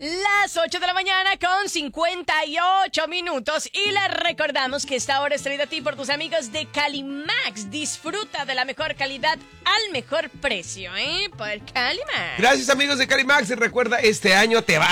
Las 8 de la mañana con 58 minutos. Y les recordamos que esta hora es traída a ti por tus amigos de Calimax. Disfruta de la mejor calidad al mejor precio, por Calimax. Gracias, amigos de Calimax. Y recuerda, este año te va